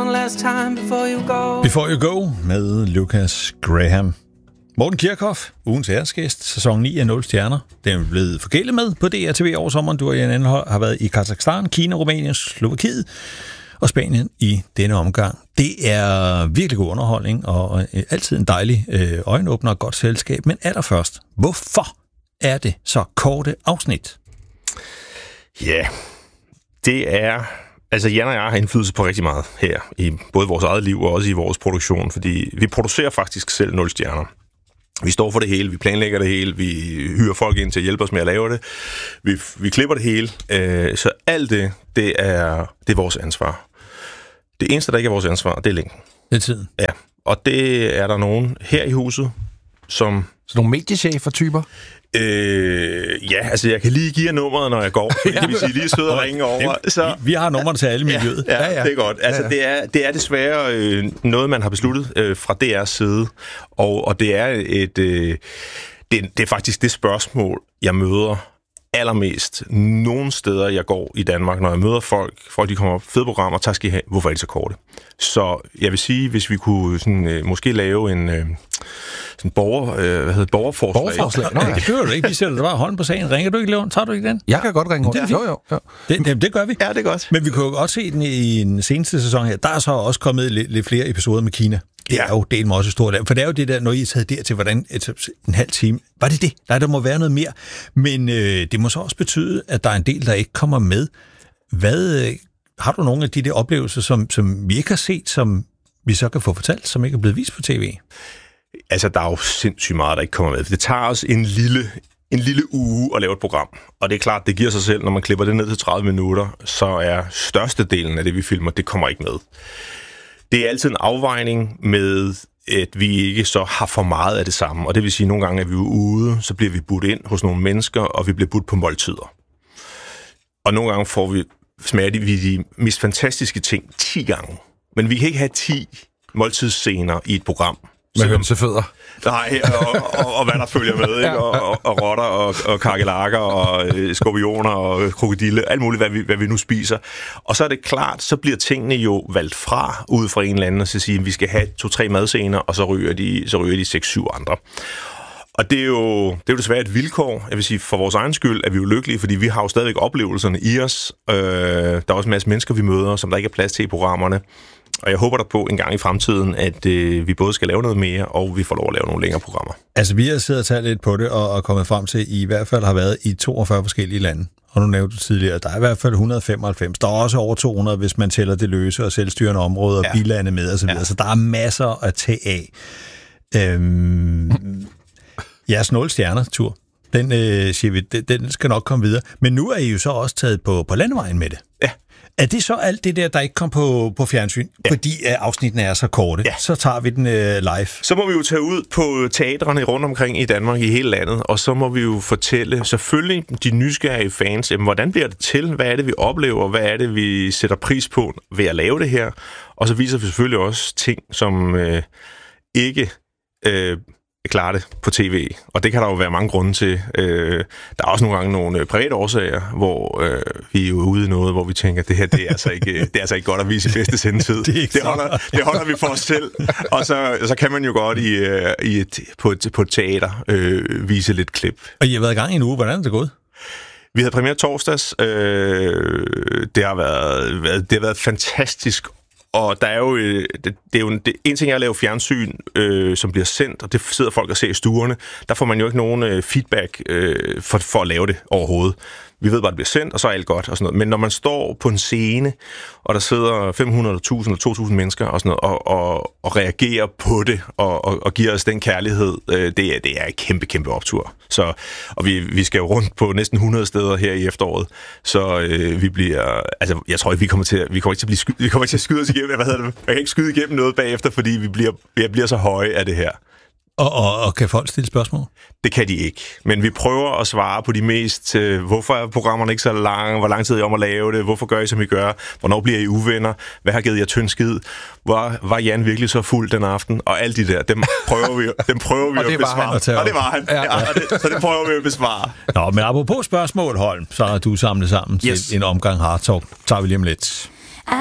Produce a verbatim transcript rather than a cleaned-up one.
one last time before you go. Before You Go med Lucas Graham. Morten Kirchhoff, ugens æresgæst, sæson ni af nul stjerner. Den er blevet forkælet med på D R T V over sommeren. Du og Jan Anhold har været i Kazakhstan, Kina, Rumænien, Slovakiet og Spanien i denne omgang. Det er virkelig god underholdning og altid en dejlig øh, øjenåbner og godt selskab. Men allerførst, hvorfor er det så korte afsnit? Ja, det er... Altså, Jan og jeg har indflydelse på rigtig meget her, i både vores eget liv og også i vores produktion, fordi vi producerer faktisk selv nul stjerner. Vi står for det hele, vi planlægger det hele, vi hyrer folk ind til at hjælpe os med at lave det, vi, vi klipper det hele, øh, så alt det, det er, det er vores ansvar. Det eneste, der ikke er vores ansvar, det er længden. Det er tiden. Ja, og det er der nogen her i huset, som... Så nogle mediechefer-typer? Øh, ja, altså jeg kan lige give jer nummeret, når jeg går. Det vil sige, lige sidde og ringe over. Så, vi, vi har nummer til alle miljøet. Ja, ja, ja, det er godt. Altså, ja, ja. Det, er, det er desværre øh, noget, man har besluttet øh, fra D R's side, og, og det er et øh, det, det er faktisk det spørgsmål, jeg møder allermest nogle steder, jeg går i Danmark, når jeg møder folk, folk de kommer op, fede programmer, tak skal I have, hvorfor er de så korte? Så jeg vil sige, hvis vi kunne sådan, øh, måske lave en... Øh, sådan borger, øh, hvad hedder borgerforslag. Borgerforslag? Nå, ja. Det gør du ikke. Vi sætter dig bare hånden på sagen. Ringer du ikke, Leon? Tager du ikke den? Jeg kan godt ringe rundt. Jo, jo, jo. Det, det, det gør vi. Ja, det er godt. Men vi kunne jo godt se den i den seneste sæson her. Der er så også kommet lidt, lidt flere episoder med Kina. Det ja. er jo del med også stort. For det er jo det der, når I er taget der til, hvordan et, en halv time. Var det det? Nej, der må være noget mere. Men øh, det må så også betyde, at der er en del, der ikke kommer med. Hvad, øh, har du nogle af de der oplevelser, som, som vi ikke har set, som vi så kan få fortalt, som ikke er blevet vist på tv? Altså, der er jo sindssygt meget, der ikke kommer med. Det tager os en lille, en lille uge at lave et program. Og det er klart, det giver sig selv, når man klipper det ned til tredive minutter, så er størstedelen af det, vi filmer, det kommer ikke med. Det er altid en afvejning med, at vi ikke så har for meget af det samme. Og det vil sige, at nogle gange er vi ude, så bliver vi budt ind hos nogle mennesker, og vi bliver budt på måltider. Og nogle gange får vi, smager vi de mest fantastiske ting ti gange. Men vi kan ikke have ti måltidsscener i et program. Med hønsefødder. Nej, og, og, og hvad der følger med, ikke? Og, og, og rotter, og, og kakelakker, og øh, skorpioner, og krokodille, alt muligt, hvad vi, hvad vi nu spiser. Og så er det klart, så bliver tingene jo valgt fra, ud fra en eller anden, og så siger, at vi skal have to-tre madscener, og så ryger de, så ryger de seks-syv andre. Og det er, jo, det er jo desværre et vilkår. Jeg vil sige, for vores egen skyld er vi jo lykkelige, fordi vi har jo stadigvæk oplevelserne i os. Øh, der er også en masse mennesker, vi møder, som der ikke er plads til i programmerne. Og jeg håber der på en gang i fremtiden, at øh, vi både skal lave noget mere, og vi får lov at lave nogle længere programmer. Altså, vi har siddet og talt lidt på det, og, og kommet frem til, at I i hvert fald har været i toogfyrre forskellige lande. Og nu nævnte du tidligere, at der er i hvert fald et hundrede og femoghalvfems. Der er også over to hundrede, hvis man tæller det løse og selvstyrende områder, ja. Og bilande med osv. Ja. Så der er masser at tage af. Øhm, jeres nul stjerner-tur, den, øh, siger vi, den, den skal nok komme videre. Men nu er I jo så også taget på, på landevejen med det. Ja. Er det så alt det der, der ikke kom på, på fjernsyn? Ja. Fordi uh, afsnittene er så korte. Ja. Så tager vi den uh, live. Så må vi jo tage ud på teatrene rundt omkring i Danmark, i hele landet, og så må vi jo fortælle selvfølgelig de nysgerrige fans, jamen, hvordan bliver det til? Hvad er det, vi oplever? Hvad er det, vi sætter pris på ved at lave det her? Og så viser vi selvfølgelig også ting, som øh, ikke... Øh, klare det på tv, og det kan der jo være mange grunde til. Øh, der er også nogle gange nogle private årsager, hvor øh, vi er jo ude i noget, hvor vi tænker, at det her, det er altså ikke, det er altså ikke godt at vise i bedste sendetid. det, det, holder, det holder vi for os selv, og så, så kan man jo godt i, i et, på, et, på et teater øh, vise lidt klip. Og I har været i gang i en uge. Hvordan er det gået? Vi havde premiere torsdags. Øh, det, har været, det har været fantastisk. Og der er jo, det, det er jo det, en ting er at lave fjernsyn, øh, som bliver sendt, og det sidder folk og ser i stuerne. Der får man jo ikke nogen øh, feedback øh, for, for at lave det overhovedet. Vi ved bare, at det bliver sendt, og så er alt godt og sådan noget. Men når man står på en scene, og der sidder fem hundrede, tusind eller to tusind mennesker og sådan noget, og, og, og reagerer på det, og, og, og giver os den kærlighed, øh, det, er, det er en kæmpe, kæmpe optur. Så, og vi, vi skal jo rundt på næsten hundrede steder her i efteråret, så øh, vi bliver, altså jeg tror ikke, vi kommer til at, vi kommer ikke til at blive sky, vi kommer ikke til at skyde os igennem, hvad hedder det? Jeg kan ikke skyde igennem noget bagefter, fordi vi bliver, jeg bliver så høje af det her. Og, og, og kan folk stille spørgsmål? Det kan de ikke. Men vi prøver at svare på de mest, øh, hvorfor er programmerne ikke så lange? Hvor lang tid er I om at lave det? Hvorfor gør I, som I gør? Hvornår bliver I uvenner? Hvad har givet jer tynd skid? Var, var Jan virkelig så fuld den aften? Og alt de der, dem prøver vi, dem prøver vi at besvare. Han, og det var han. Ja. Ja, det, så det prøver vi at besvare. Nå, men apropos spørgsmål, Holm, så er du samlet sammen til yes. en omgang Hard Talk. Tager vi lige om lidt.